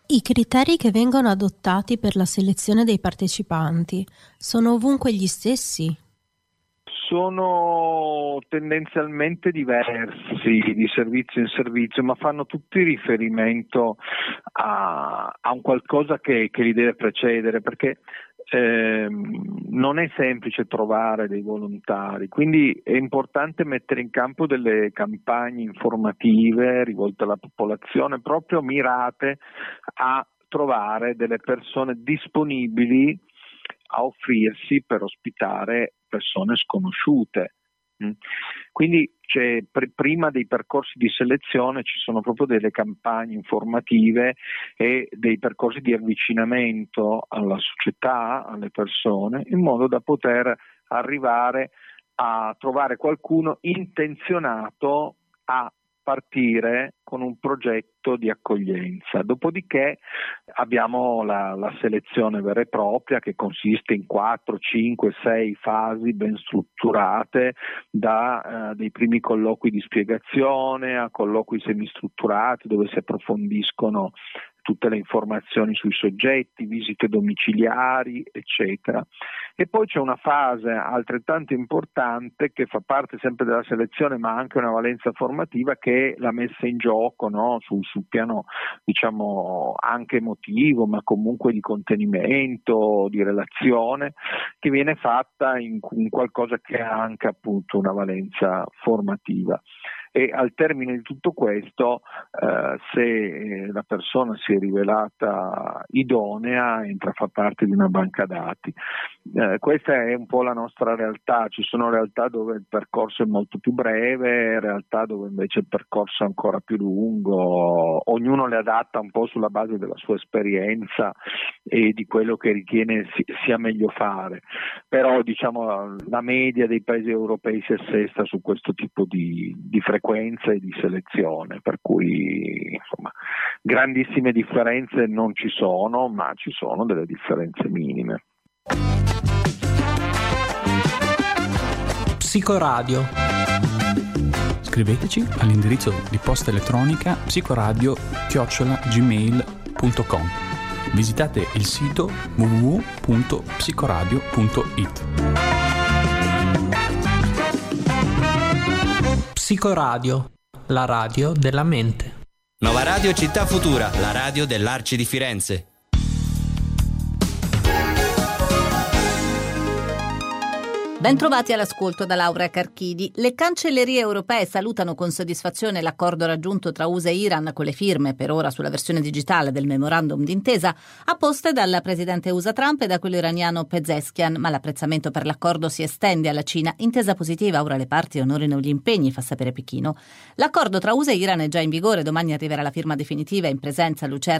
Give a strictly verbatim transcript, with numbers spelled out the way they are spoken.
I criteri che vengono adottati per la selezione dei partecipanti sono ovunque gli stessi? Sono tendenzialmente diversi di servizio in servizio, ma fanno tutti riferimento a, a un qualcosa che, che li deve precedere, perché eh, non è semplice trovare dei volontari, quindi è importante mettere in campo delle campagne informative rivolte alla popolazione, proprio mirate a trovare delle persone disponibili a offrirsi per ospitare persone sconosciute. Quindi c'è, pr- prima dei percorsi di selezione ci sono proprio delle campagne informative e dei percorsi di avvicinamento alla società, alle persone, in modo da poter arrivare a trovare qualcuno intenzionato a partire con un progetto di accoglienza. Dopodiché abbiamo la, la selezione vera e propria, che consiste in quattro, cinque, sei fasi ben strutturate, da eh, dei primi colloqui di spiegazione a colloqui semistrutturati dove si approfondiscono tutte le informazioni sui soggetti, visite domiciliari, eccetera. E poi c'è una fase altrettanto importante che fa parte sempre della selezione, ma ha anche una valenza formativa, che è la messa in gioco, no? sul, sul piano, diciamo, anche emotivo, ma comunque di contenimento, di relazione, che viene fatta in, in qualcosa che ha anche appunto una valenza formativa. E al termine di tutto questo, eh, se la persona si è rivelata idonea, entra a far parte di una banca dati. Eh, questa è un po' la nostra realtà. Ci sono realtà dove il percorso è molto più breve, realtà dove invece il percorso è ancora più lungo. Ognuno le adatta un po' sulla base della sua esperienza e di quello che ritiene sia meglio fare. Però diciamo la media dei paesi europei si assesta su questo tipo di, di frequenza e di selezione, per cui insomma grandissime differenze non ci sono, ma ci sono delle differenze minime. Psicoradio. Scriveteci all'indirizzo di posta elettronica psicoradio chiocciola gmail punto com. Visitate il sito w w w punto psicoradio punto it. Psicoradio, la radio della mente. Nova Radio Città Futura, la radio dell'Arci di Firenze. Bentrovati all'ascolto da Laura Carchidi. Le cancellerie europee salutano con soddisfazione l'accordo raggiunto tra U S A e Iran con le firme, per ora sulla versione digitale del memorandum d'intesa, apposte dal presidente U S A Trump e da quello iraniano Pezeshkian, ma l'apprezzamento per l'accordo si estende alla Cina. Intesa positiva, ora le parti onorino gli impegni, fa sapere Pechino. L'accordo tra U S A e Iran è già in vigore, domani arriverà la firma definitiva in presenza a Lucerna